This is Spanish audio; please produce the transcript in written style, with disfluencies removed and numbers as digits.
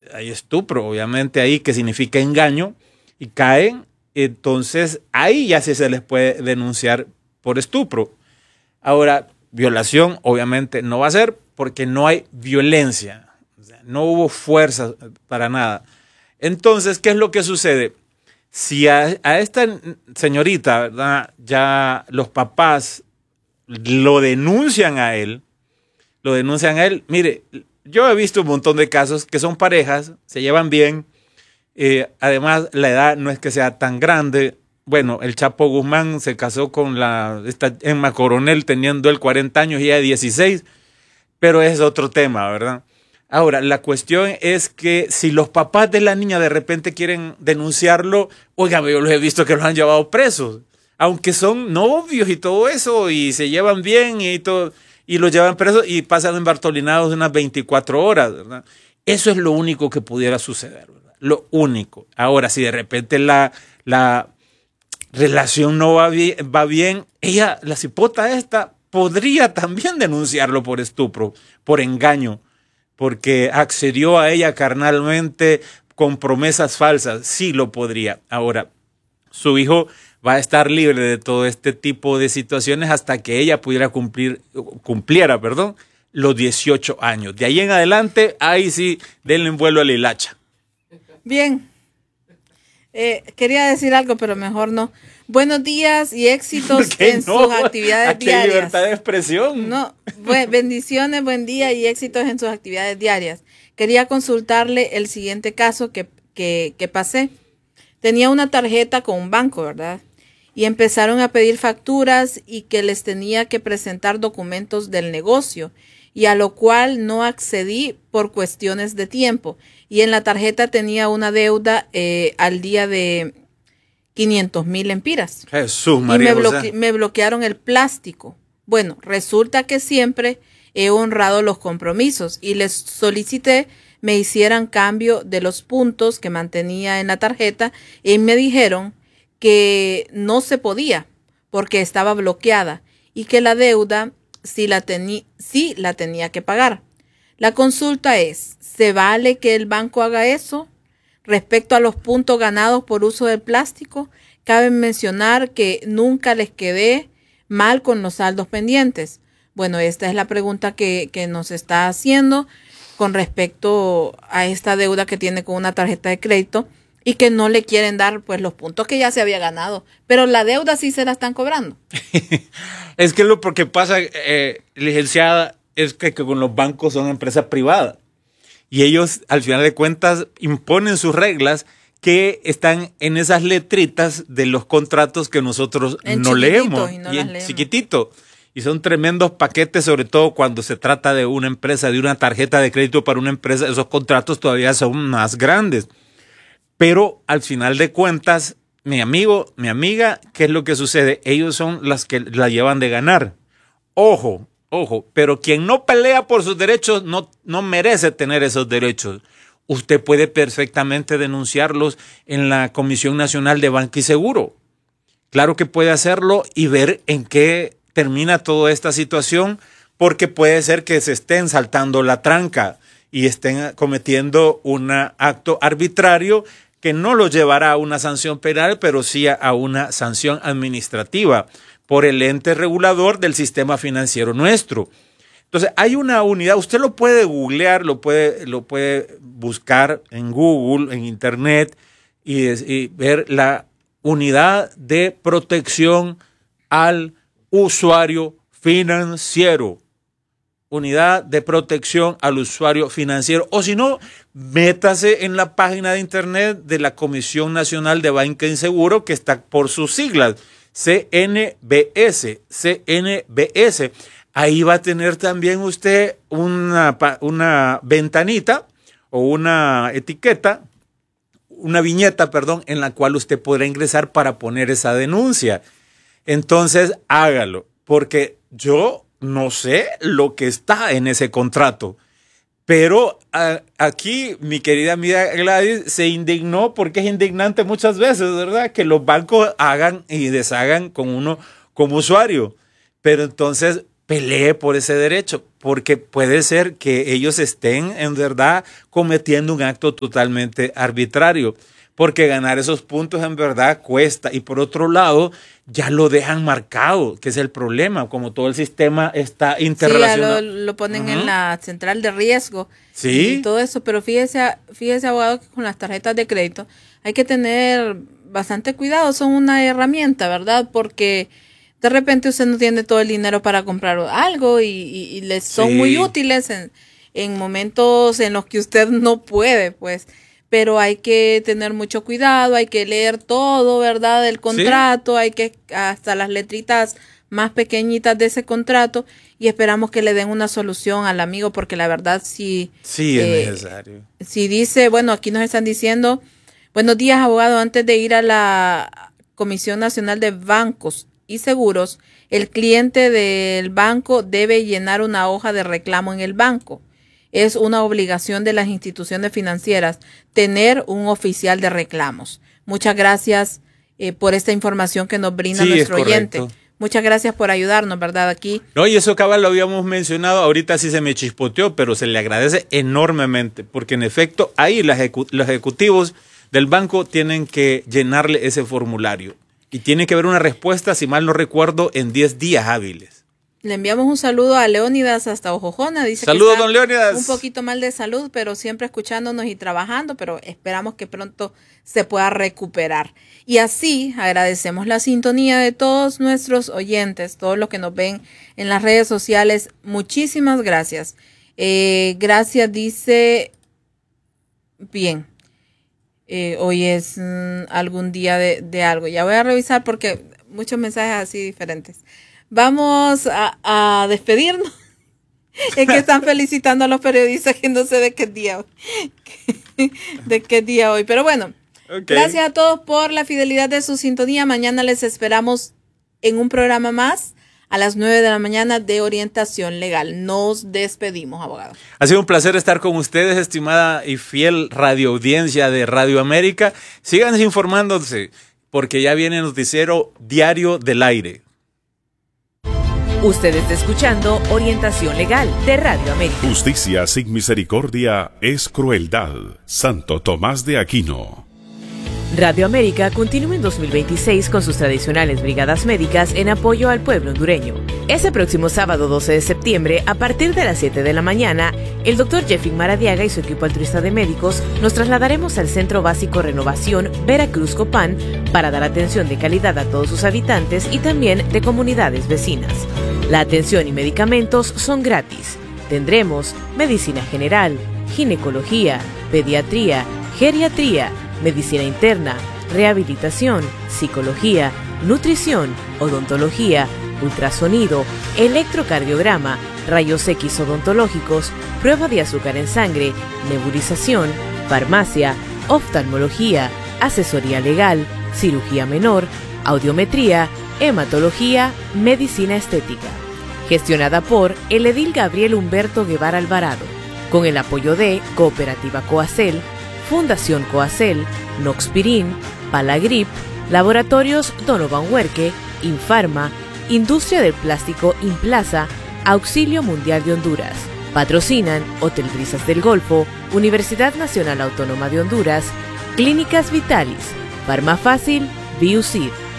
hay estupro, obviamente ahí, que significa engaño, y caen, entonces ahí ya sí se les puede denunciar por estupro. Ahora, violación obviamente no va a ser porque no hay violencia, o sea, no hubo fuerza para nada. Entonces, ¿qué es lo que sucede? Si a esta señorita, ¿verdad?, ya los papás lo denuncian a él, mire, yo he visto un montón de casos que son parejas, se llevan bien, además la edad no es que sea tan grande. Bueno, el Chapo Guzmán se casó con esta Emma Coronel teniendo él 40 años y ella 16, pero es otro tema, ¿verdad? Ahora, la cuestión es que si los papás de la niña de repente quieren denunciarlo, oigan, yo los he visto que los han llevado presos, aunque son novios y todo eso, y se llevan bien y todo, y los llevan presos y pasan embartolinados unas 24 horas, ¿verdad? Eso es lo único que pudiera suceder, ¿verdad? Lo único. Ahora, si de repente la relación no va bien, ella, la cipota esta, podría también denunciarlo por estupro, por engaño, porque accedió a ella carnalmente con promesas falsas. Sí lo podría. Ahora, su hijo va a estar libre de todo este tipo de situaciones hasta que ella cumpliera los 18 años. De ahí en adelante, ahí sí, denle en vuelo a la hilacha. Bien. Quería decir algo, pero mejor no. Buenos días y éxitos en sus actividades diarias. Aquí hay libertad de expresión. No, bendiciones, buen día y éxitos en sus actividades diarias. Quería consultarle el siguiente caso que pasé. Tenía una tarjeta con un banco, ¿verdad? Y empezaron a pedir facturas y que les tenía que presentar documentos del negocio, y a lo cual no accedí por cuestiones de tiempo. Y en la tarjeta tenía una deuda al día de 500,000 lempiras. Jesús, María y me bloquearon el plástico. Bueno, resulta que siempre he honrado los compromisos y les solicité me hicieran cambio de los puntos que mantenía en la tarjeta, y me dijeron que no se podía porque estaba bloqueada y que la deuda sí la tenía que pagar. La consulta es, ¿se vale que el banco haga eso? Respecto a los puntos ganados por uso del plástico, cabe mencionar que nunca les quedé mal con los saldos pendientes. Bueno, esta es la pregunta que nos está haciendo con respecto a esta deuda que tiene con una tarjeta de crédito y que no le quieren dar pues los puntos que ya se había ganado, pero la deuda sí se la están cobrando. Es que lo que pasa, licenciada, es que con los bancos son empresas privadas y ellos al final de cuentas imponen sus reglas que están en esas letritas de los contratos que nosotros no leemos, y en chiquitito. Y son tremendos paquetes, sobre todo cuando se trata de una empresa, de una tarjeta de crédito para una empresa, esos contratos todavía son más grandes. Pero al final de cuentas, mi amigo, mi amiga, ¿qué es lo que sucede? Ellos son las que la llevan de ganar. Ojo, pero quien no pelea por sus derechos no merece tener esos derechos. Usted puede perfectamente denunciarlos en la Comisión Nacional de Banca y Seguro. Claro que puede hacerlo y ver en qué termina toda esta situación, porque puede ser que se estén saltando la tranca y estén cometiendo un acto arbitrario que no lo llevará a una sanción penal, pero sí a una sanción administrativa por el ente regulador del sistema financiero nuestro. Entonces, hay una unidad, usted lo puede googlear, lo puede buscar en Google, en Internet, y ver la unidad de protección al usuario financiero. Unidad de protección al usuario financiero. O si no, métase en la página de Internet de la Comisión Nacional de Banca y Seguro, que está por sus siglas, CNBS. Ahí va a tener también usted una ventanita o una etiqueta, una viñeta, en la cual usted podrá ingresar para poner esa denuncia. Entonces, hágalo, porque yo no sé lo que está en ese contrato, pero aquí mi querida amiga Gladys se indignó, porque es indignante muchas veces, ¿verdad?, que los bancos hagan y deshagan con uno como usuario. Pero entonces pelee por ese derecho, porque puede ser que ellos estén en verdad cometiendo un acto totalmente arbitrario, porque ganar esos puntos en verdad cuesta. Y por otro lado, ya lo dejan marcado, que es el problema, como todo el sistema está interrelacionado. Sí, lo ponen en la central de riesgo ¿Sí? y todo eso, pero fíjese, abogado, que con las tarjetas de crédito hay que tener bastante cuidado, son una herramienta, ¿verdad? Porque de repente usted no tiene todo el dinero para comprar algo y les son muy útiles en momentos en los que usted no puede, pues. Pero hay que tener mucho cuidado, hay que leer todo, ¿verdad? El contrato, hay que hasta las letritas más pequeñitas de ese contrato y esperamos que le den una solución al amigo, porque la verdad sí es necesario. Si dice, bueno, aquí nos están diciendo, buenos días, abogado, antes de ir a la Comisión Nacional de Bancos y Seguros, el cliente del banco debe llenar una hoja de reclamo en el banco. Es una obligación de las instituciones financieras tener un oficial de reclamos. Muchas gracias por esta información que nos brinda nuestro oyente. Muchas gracias por ayudarnos, ¿verdad? Aquí. No, y eso cabal lo habíamos mencionado, ahorita sí se me chispoteó, pero se le agradece enormemente, porque en efecto ahí los ejecutivos del banco tienen que llenarle ese formulario y tiene que haber una respuesta, si mal no recuerdo, en 10 días hábiles. Le enviamos un saludo a Leónidas hasta Ojojona. Dice saludos, que está don Leónidas. Un poquito mal de salud, pero siempre escuchándonos y trabajando, pero esperamos que pronto se pueda recuperar. Y así agradecemos la sintonía de todos nuestros oyentes, todos los que nos ven en las redes sociales. Muchísimas gracias. Gracias, dice. Bien. Hoy es algún día de algo. Ya voy a revisar porque muchos mensajes así diferentes. Vamos a despedirnos. Es que están felicitando a los periodistas que no sé de qué día hoy. Pero bueno, gracias a todos por la fidelidad de su sintonía. Mañana les esperamos en un programa más a las 9 de la mañana de orientación legal. Nos despedimos, abogado. Ha sido un placer estar con ustedes, estimada y fiel radioaudiencia de Radio América. Síganse informándose, porque ya viene el noticiero diario del aire. Usted está escuchando Orientación Legal de Radio América. Justicia sin misericordia es crueldad. Santo Tomás de Aquino. Radio América continúa en 2026 con sus tradicionales brigadas médicas en apoyo al pueblo hondureño. Ese próximo sábado 12 de septiembre, a partir de las 7 de la mañana, el Dr. Jeffing Maradiaga y su equipo altruista de médicos nos trasladaremos al Centro Básico Renovación Veracruz Copán para dar atención de calidad a todos sus habitantes y también de comunidades vecinas. La atención y medicamentos son gratis. Tendremos medicina general, ginecología, pediatría, geriatría, medicina interna, rehabilitación, psicología, nutrición, odontología, ultrasonido, electrocardiograma, rayos X odontológicos, prueba de azúcar en sangre, nebulización, farmacia, oftalmología, asesoría legal, cirugía menor, audiometría, hematología, medicina estética. Gestionada por el edil Gabriel Humberto Guevara Alvarado, con el apoyo de Cooperativa Coacel, Fundación Coacel, Noxpirin, Palagrip, Laboratorios Donovan Huerque, Infarma, Industria del Plástico Implaza, Auxilio Mundial de Honduras. Patrocinan Hotel Brisas del Golfo, Universidad Nacional Autónoma de Honduras, Clínicas Vitalis, Farmafácil, Biucid.